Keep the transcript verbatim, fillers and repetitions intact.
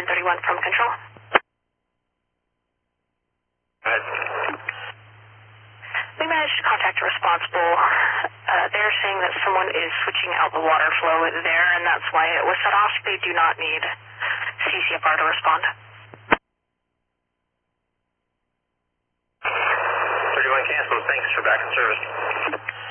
ten thirty-one from control. Right. We managed to contact a responsible. Uh, they're saying that someone is switching out the water flow there, and that's why it was set off. They do not need C C F R to respond. thirty-one canceled. Thanks for back in service.